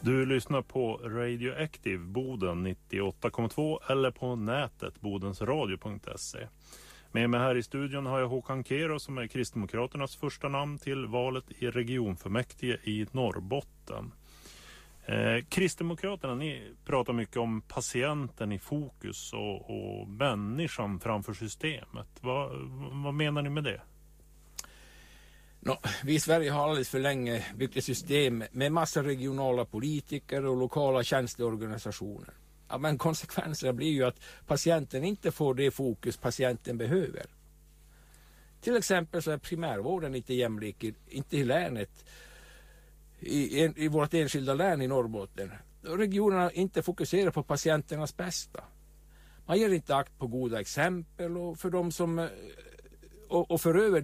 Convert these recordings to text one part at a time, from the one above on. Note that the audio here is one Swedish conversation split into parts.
Du lyssnar på Radioactive Boden 98,2 eller på nätet bodensradio.se. Med mig här i studion har jag Håkan Kero som är Kristdemokraternas första namn till valet i regionfullmäktige i Norrbotten. Kristdemokraterna, ni pratar mycket om patienten i fokus och människan framför systemet. Vad menar ni med det? Vi i Sverige har alldeles för länge byggt ett system med massa regionala politiker och lokala tjänsteorganisationer. Ja, men konsekvenserna blir ju att patienten inte får det fokus patienten behöver. Till exempel så är primärvården inte jämlik, inte i länet, i vårt enskilda län i Norrbotten. Regionerna inte fokuserar på patienternas bästa. Man ger inte akt på goda exempel och för dem som och för över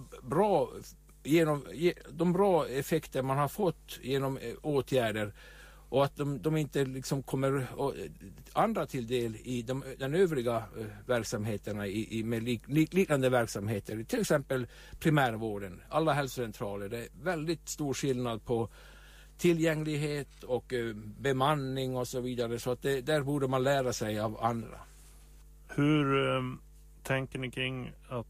de bra effekter man har fått genom åtgärder, och att de inte liksom kommer andra till del i den övriga verksamheterna med liknande verksamheter. Till exempel primärvården, alla hälsocentraler. Det är väldigt stor skillnad på tillgänglighet och bemanning och så vidare. Så att där borde man lära sig av andra. Hur tänker ni kring att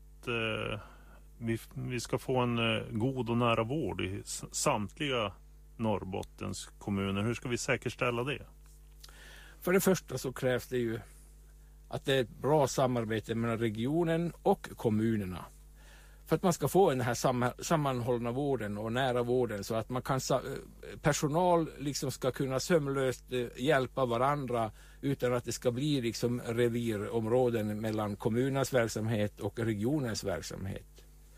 vi ska få en god och nära vård i samtliga Norrbottens kommuner? Hur ska vi säkerställa det? För det första så krävs det ju att det är ett bra samarbete mellan regionen och kommunerna. För att man ska få den här sammanhållna vården och nära vården, så att man kan personal liksom ska kunna sömlöst hjälpa varandra utan att det ska bli liksom revirområden mellan kommunens verksamhet och regionens verksamhet.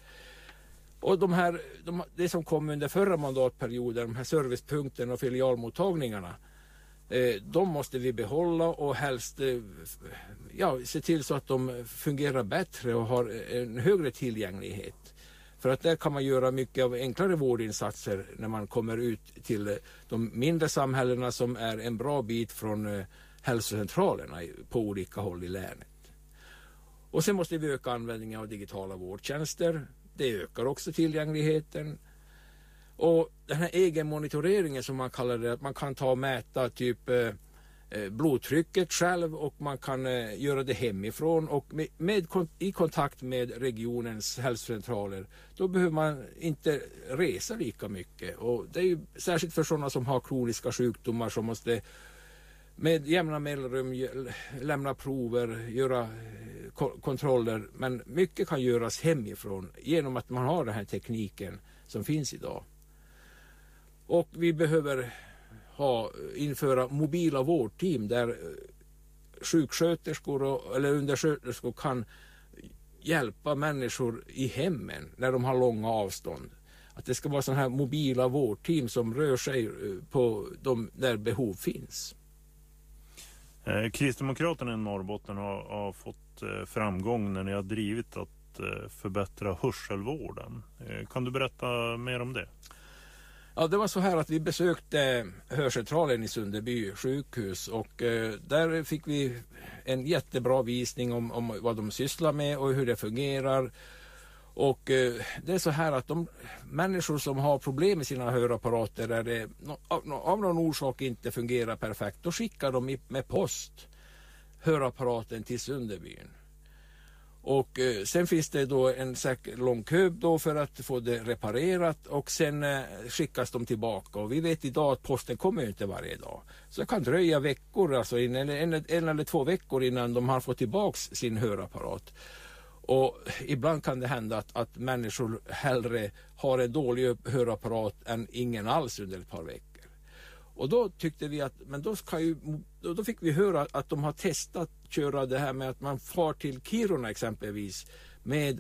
Och det som kom under förra mandatperioden, de här servicepunkterna och filialmottagningarna, de måste vi behålla och helst se till så att de fungerar bättre och har en högre tillgänglighet. För att där kan man göra mycket av enklare vårdinsatser när man kommer ut till de mindre samhällena som är en bra bit från hälsocentralerna på olika håll i länet. Och sen måste vi öka användningen av digitala vårdtjänster. Det ökar också tillgängligheten. Och den här egenmonitoreringen som man kallar det, att man kan ta och mäta typ blodtrycket själv, och man kan göra det hemifrån och i kontakt med regionens hälsocentraler. Då behöver man inte resa lika mycket, och det är ju särskilt för sådana som har kroniska sjukdomar som måste med jämna mellanrum lämna prover, göra kontroller, men mycket kan göras hemifrån genom att man har den här tekniken som finns idag. Och vi behöver införa mobila vårdteam där sjuksköterskor eller undersköterskor kan hjälpa människor i hemmen när de har långa avstånd. Att det ska vara sådana här mobila vårdteam som rör sig på där behov finns. Kristdemokraterna i Norrbotten har fått framgång när ni har drivit att förbättra hörselvården. Kan du berätta mer om det? Ja, det var så här att vi besökte hörcentralen i Sunderby sjukhus, och där fick vi en jättebra visning om vad de sysslar med och hur det fungerar. Och det är så här att de människor som har problem med sina hörapparater där det av någon orsak inte fungerar perfekt, då skickar de med post hörapparaten till Sunderbyn. Och sen finns det då en lång kö då för att få det reparerat, och sen skickas de tillbaka. Och vi vet idag att posten kommer inte varje dag. Så det kan dröja veckor, alltså en eller 2 veckor innan de har fått tillbaks sin hörapparat. Och ibland kan det hända att människor hellre har en dålig hörapparat än ingen alls under ett par veckor. Och då tyckte vi att, men då fick vi höra att de har testat köra det här med att man far till Kiruna exempelvis med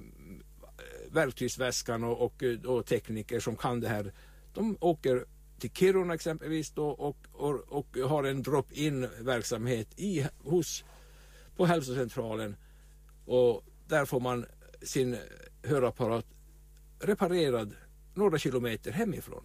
verktygsväskan och tekniker som kan det här. De åker till Kiruna exempelvis då och har en drop-in verksamhet på hälsocentralen, och där får man sin hörapparat reparerad några kilometer hemifrån.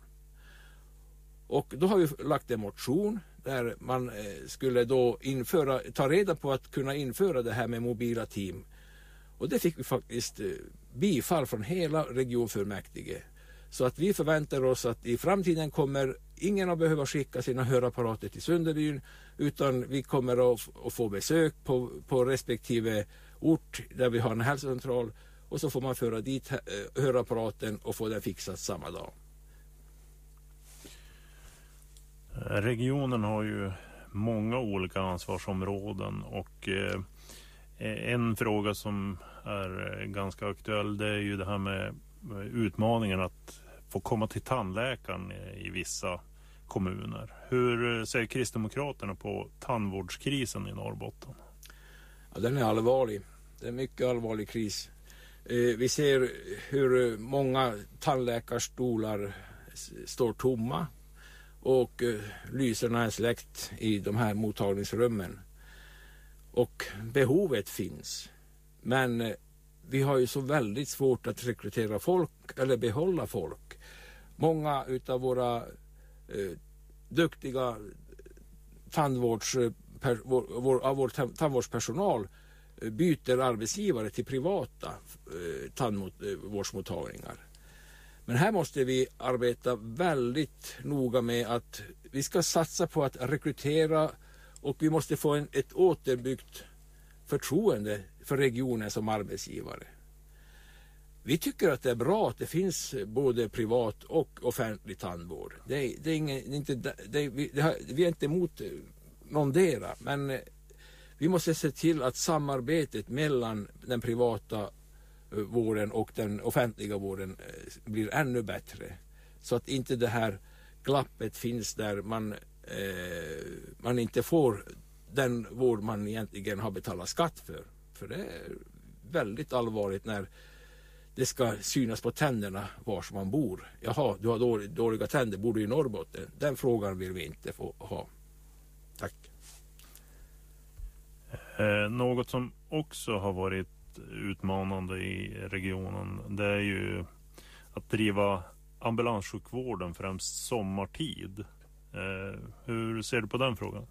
Och då har vi lagt en motion där man skulle då ta reda på att kunna införa det här med mobila team. Och det fick vi faktiskt bifall från hela regionfullmäktige. Så att vi förväntar oss att i framtiden kommer ingen att behöva skicka sina hörapparater till Sunderbyn, utan vi kommer att få besök på respektive ort där vi har en hälsocentral, och så får man föra dit hörapparaten och få den fixat samma dag. Regionen har ju många olika ansvarsområden, och en fråga som är ganska aktuell, det är ju det här med utmaningen att få komma till tandläkaren i vissa kommuner. Hur ser Kristdemokraterna på tandvårdskrisen i Norrbotten? Ja, den är allvarlig. Det är en mycket allvarlig kris. Vi ser hur många tandläkarstolar står tomma och lyserna är släckt i de här mottagningsrummen. Och behovet finns. Men vi har ju så väldigt svårt att rekrytera folk eller behålla folk. Många utav våra duktiga tandvårdspersonal byter arbetsgivare till privata tandvårdsmottagningar. Men här måste vi arbeta väldigt noga med att vi ska satsa på att rekrytera, och vi måste få ett återbyggt förtroende för regionen som arbetsgivare. Vi tycker att det är bra att det finns både privat och offentlig tandvård. Vi är inte emot någondera, men vi måste se till att samarbetet mellan den privata vården och den offentliga vården blir ännu bättre. Så att inte det här glappet finns där man inte får den vård man egentligen har betalat skatt för. För det är väldigt allvarligt när det ska synas på tänderna var man bor. Jaha, du har dåliga tänder, bor du i Norrbotten? Den frågan vill vi inte få ha. Tack. Något som också har varit utmanande i regionen, det är ju att driva ambulanssjukvården främst sommartid. Hur ser du på den frågan?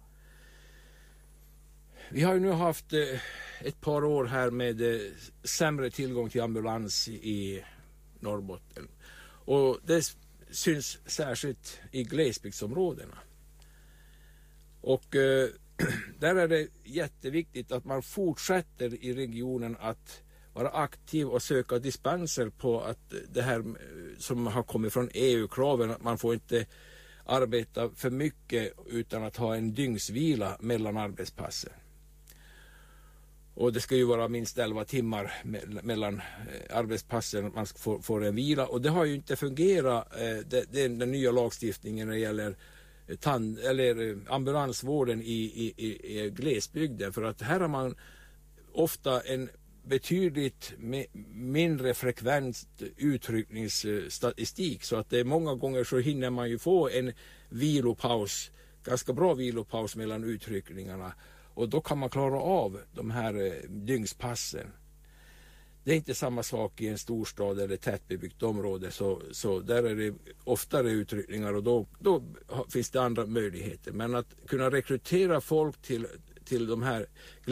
Vi har ju nu haft ett par år här med sämre tillgång till ambulans i Norrbotten. Och det syns särskilt i glesbygdsområdena. Och där är det jätteviktigt att man fortsätter i regionen att vara aktiv och söka dispenser på att det här som har kommit från EU-kraven, att man får inte arbeta för mycket utan att ha en dygnsvila mellan arbetspassen. Och det ska ju vara minst 11 timmar mellan arbetspassen att man får en vila. Och det har ju inte fungerat, den nya lagstiftningen när det gäller ambulansvården i glesbygden. För att här har man ofta en betydligt mindre frekvent utryckningsstatistik. Så att det är många gånger så hinner man ju få en vilopaus, ganska bra vilopaus mellan utryckningarna. Och då kan man klara av de här dygnspassen. Det är inte samma sak i en storstad eller tättbebyggt område. Så där är det oftare utryckningar, och då finns det andra möjligheter. Men att kunna rekrytera folk till de här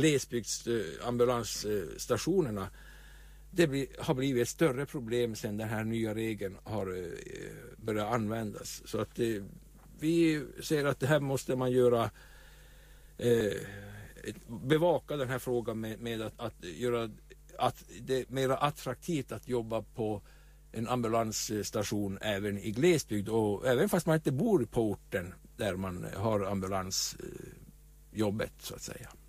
glesbygdsambulansstationerna, har blivit ett större problem sedan den här nya regeln har börjat användas. Så att vi ser att det här måste man göra, bevaka den här frågan med att göra att det är mer attraktivt att jobba på en ambulansstation även i glesbygd, och även fast man inte bor på orten där man har ambulansjobbet så att säga.